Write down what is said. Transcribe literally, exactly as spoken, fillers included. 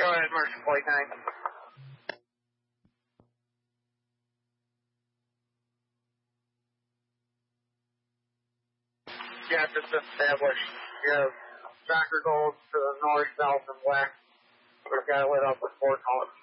Go ahead, Mercer Flight nine. Yeah, just established. You have Soccer Gold to the north, south, and west. We've got it lit up with four colors.